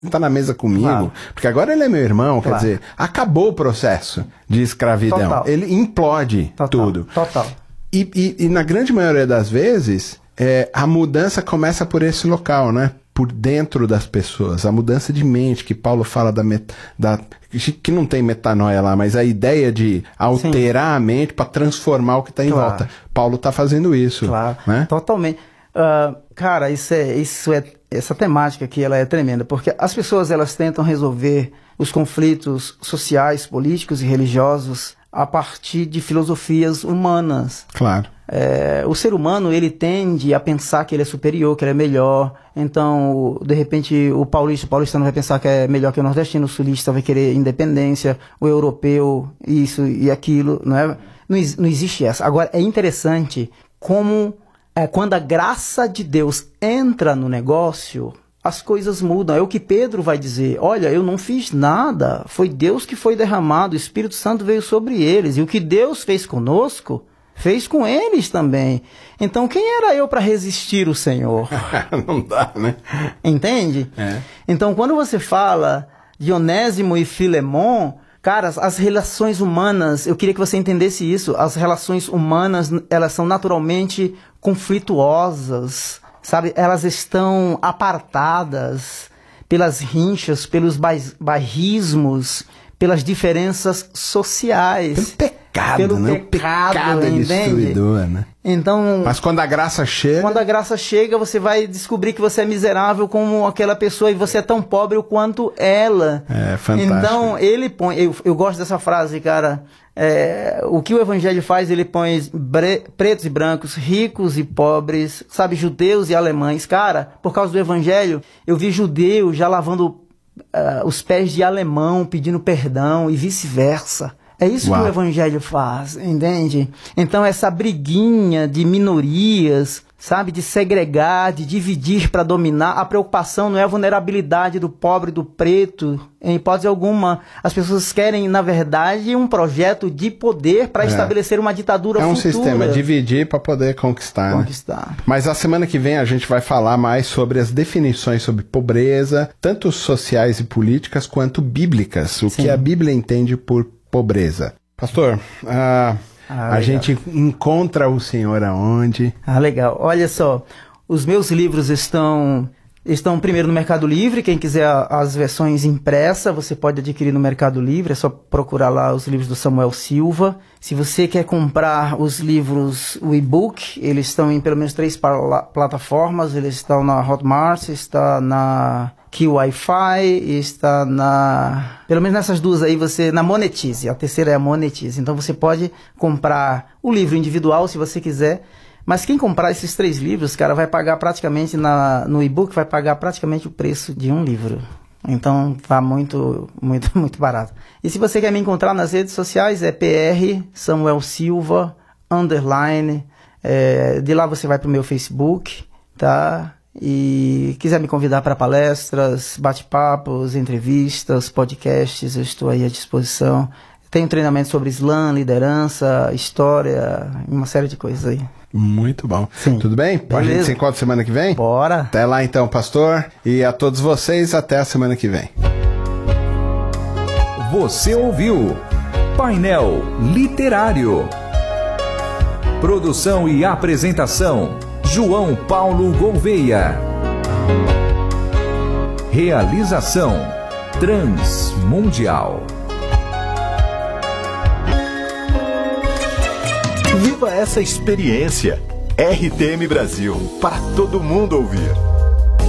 tá na mesa comigo, Claro. porque agora ele é meu irmão, Claro. quer dizer, acabou o processo de escravidão. Total. Ele implode tudo. Total. E na grande maioria das vezes, a mudança começa por esse local, né? Por dentro das pessoas. A mudança de mente, que Paulo fala que não tem metanoia lá, mas a ideia de alterar a mente para transformar o que está em Claro. volta. Paulo está fazendo isso. Claro, Né? totalmente. Cara, essa temática aqui, ela é tremenda, porque as pessoas, elas tentam resolver os conflitos sociais, políticos e religiosos a partir de filosofias humanas. Claro. O ser humano, ele tende a pensar que ele é superior, que ele é melhor. Então, de repente, o paulistano vai pensar que é melhor que o nordestino, o sulista vai querer independência, o europeu, isso e aquilo, não é? Não existe essa. Agora, é interessante como, quando a graça de Deus entra no negócio, as coisas mudam. É o que Pedro vai dizer: olha, eu não fiz nada, foi Deus que foi derramado, o Espírito Santo veio sobre eles, e o que Deus fez conosco, fez com eles também. Então, quem era eu para resistir o Senhor? Não dá, né? Entende? Então, quando você fala de Onésimo e Filemon, cara, as relações humanas, eu queria que você entendesse isso. As relações humanas, elas são naturalmente conflituosas, sabe? Elas estão apartadas pelas rinchas, pelos bairrismos, pelas diferenças sociais. Pelo pecado é destruidor, né? Então, mas quando a graça chega, você vai descobrir que você é miserável como aquela pessoa e você é tão pobre o quanto ela. É fantástico. Então, ele põe, eu gosto dessa frase, cara. O que o evangelho faz, ele põe pretos e brancos, ricos e pobres, sabe, judeus e alemães. Cara, por causa do evangelho, eu vi judeu já lavando os pés de alemão, pedindo perdão e vice-versa. É isso que o evangelho faz, entende? Então essa briguinha de minorias, sabe, de segregar, de dividir para dominar, a preocupação não é a vulnerabilidade do pobre, do preto, em hipótese alguma. As pessoas querem, na verdade, um projeto de poder para estabelecer uma ditadura futura. É um sistema, dividir para poder conquistar. Né? Mas a semana que vem a gente vai falar mais sobre as definições sobre pobreza, tanto sociais e políticas quanto bíblicas, o que a Bíblia entende por pobreza. Pastor, a gente encontra o Senhor aonde? Legal. Olha só, os meus livros estão primeiro no Mercado Livre. Quem quiser as versões impressas, você pode adquirir no Mercado Livre. É só procurar lá os livros do Samuel Silva. Se você quer comprar os livros, o e-book, eles estão em pelo menos 3 plataformas. Eles estão na Hotmart, está na QWiFi, está pelo menos nessas duas aí, na Monetize. A terceira é a Monetize. Então você pode comprar o livro individual se você quiser. Mas quem comprar esses 3 livros, cara, vai pagar praticamente no e-book, vai pagar praticamente o preço de um livro. Então tá muito, muito, muito barato. E se você quer me encontrar nas redes sociais, é PR Samuel Silva _ de lá você vai pro meu Facebook, tá? E quiser me convidar para palestras, bate-papos, entrevistas, podcasts, eu estou aí à disposição. Tenho treinamento sobre Islã, liderança, história, uma série de coisas aí. Muito bom. Sim. Tudo bem? A gente se encontra semana que vem? Bora! Até lá então, pastor. E a todos vocês, até a semana que vem. Você ouviu Painel Literário. Produção e apresentação: João Paulo Gouveia. Realização: Transmundial. Viva essa experiência! RTM Brasil, para todo mundo ouvir.